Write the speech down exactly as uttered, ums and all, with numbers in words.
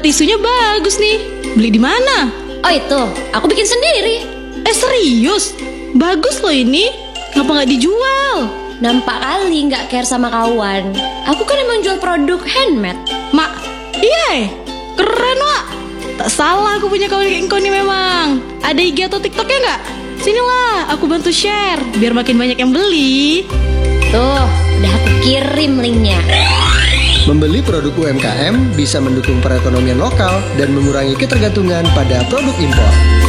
Dapat tisunya bagus nih. Beli di mana? Oh itu, aku bikin sendiri. Eh serius? Bagus loh ini. Ngapa nggak dijual? Nampak kali nggak care sama kawan. Aku kan emang jual produk handmade. Mak, iya, keren Wak. Tak salah aku punya kawan kayak engkau nih memang. Ada I G atau TikToknya nggak? Sinilah, aku bantu share biar makin banyak yang beli. Tuh, udah aku kirim linknya. Membeli produk U M K M bisa mendukung perekonomian lokal dan mengurangi ketergantungan pada produk impor.